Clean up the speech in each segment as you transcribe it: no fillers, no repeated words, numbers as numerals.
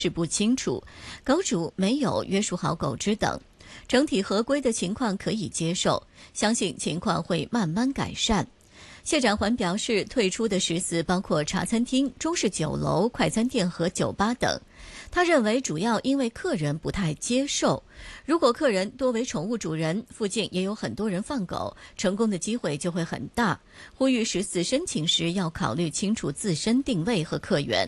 是不清楚，狗主没有约束好狗只等，整体合规的情况可以接受，相信情况会慢慢改善。谢展环表示，退出的食肆包括茶餐厅、中式酒楼、快餐店和酒吧等。他认为主要因为客人不太接受，如果客人多为宠物主人，附近也有很多人放狗，成功的机会就会很大。呼吁食肆申请时要考虑清楚自身定位和客源。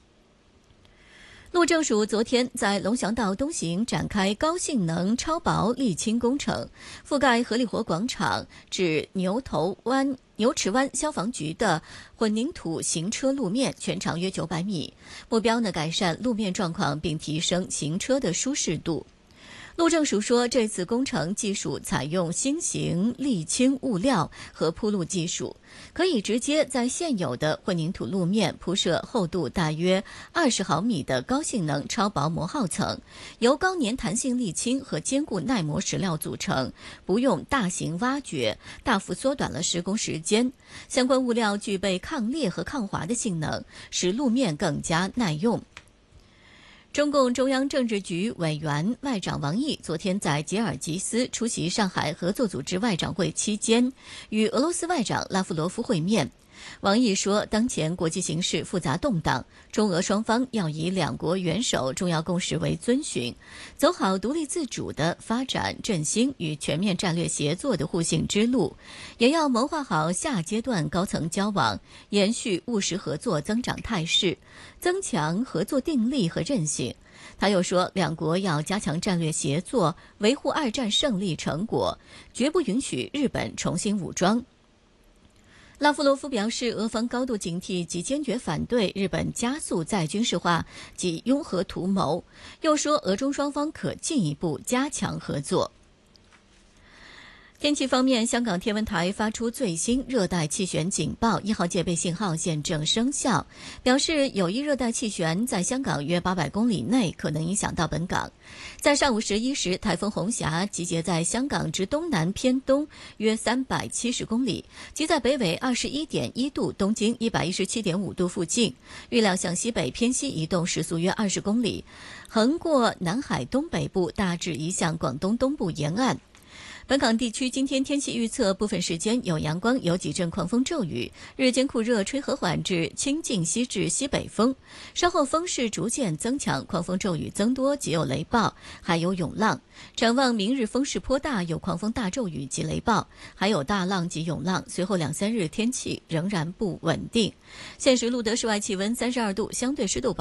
路政署昨天在龙翔道东行展开高性能超薄沥青工程，覆盖合理活广场至牛池湾消防局的混凝土行车路面，全长约900米，目标改善路面状况并提升行车的舒适度。路政署说，这次工程技术采用新型沥青物料和铺路技术，可以直接在现有的混凝土路面铺设厚度大约20毫米的高性能超薄磨耗层，由高粘弹性沥青和坚固耐磨石料组成，不用大型挖掘，大幅缩短了施工时间。相关物料具备抗裂和抗滑的性能，使路面更加耐用。中共中央政治局委员外长王毅昨天在吉尔吉斯出席上海合作组织外长会期间，与俄罗斯外长拉夫罗夫会面。王毅说，当前国际形势复杂动荡，中俄双方要以两国元首重要共识为遵循，走好独立自主的发展振兴与全面战略协作的互信之路，也要谋划好下阶段高层交往，延续务实合作增长态势，增强合作定力和韧性。他又说，两国要加强战略协作，维护二战胜利成果，绝不允许日本重新武装。拉夫罗夫表示，俄方高度警惕及坚决反对日本加速再军事化及拥核图谋，又说俄中双方可进一步加强合作。天气方面，香港天文台发出最新热带气旋警报，1号戒备信号现正生效，表示有一热带气旋在香港约800公里内可能影响到本港。在上午11时，台风红霞集结在香港之东南偏东约370公里，即在北纬21.1度、东经117.5度附近，预料向西北偏西移动，时速约20公里，横过南海东北部，大致移向广东东部沿岸。本港地区今天天气预测，部分时间有阳光，有几阵狂风骤雨，日间酷热，吹和缓至清劲西至西北风，稍后风势逐渐增强，狂风骤雨增多，及有雷暴，还有涌浪。展望明日风势颇大，有狂风大骤雨及雷暴，还有大浪及涌浪，随后2-3日天气仍然不稳定。现时录得室外气温32度，相对湿度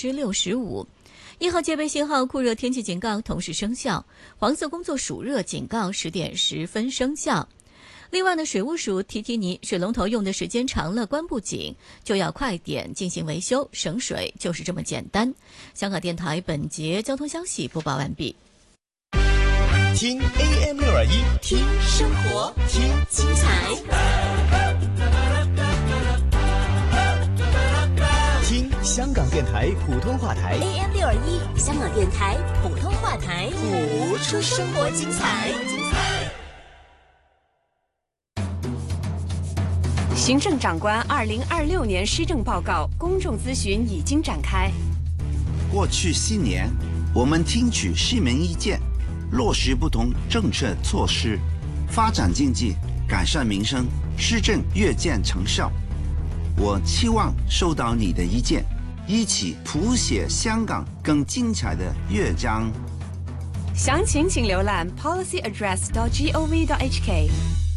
65%。1号戒备信号酷热天气警告同时生效，黄色工作暑热警告10点10分生效。另外呢，水务署提提你，水龙头用的时间长了，关不紧，就要快点进行维修，省水就是这么简单。香港电台本节交通消息播报完毕。 听 AM621， 听生活， 听精彩。 听香港电台普通话台 AM621，香港电台普通话台， 谱出生活精彩。 行政长官2026年施政报告公众咨询已经展开。 过去4年，我们听取市民意见，落实不同政策措施，发展经济，改善民生，施政越见成效。我期望收到你的意见，一起谱写香港更精彩的乐章。 详情请浏览 policyaddress.gov.hk。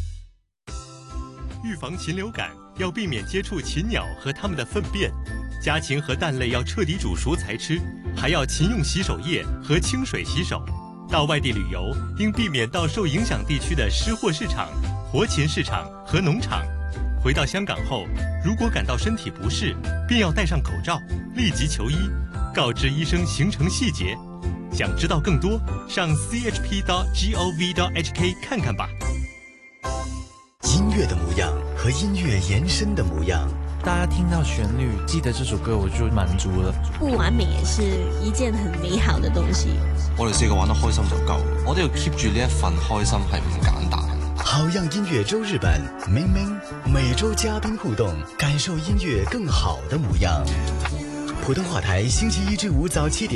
预防禽流感要避免接触禽鸟和它们的粪便，家禽和蛋类要彻底煮熟才吃，还要勤用洗手液和清水洗手。到外地旅游应避免到受影响地区的湿货市场、活禽市场和农场。回到香港后，如果感到身体不适，便要戴上口罩，立即求医，告知医生行程细节。想知道更多，上 chp.gov.hk 看看吧。 音乐的模样和音乐延伸的模样， 大家听到旋律，记得这首歌，我就滿足了。 不完美也是一件很美好的東西。 我哋4個玩得開心就夠，我哋要 keep 住呢一份開心係唔簡單。 好樣音樂周日本，明明每周嘉賓互動，感受音樂更好的模樣。 普通话台，星期一至五早7点。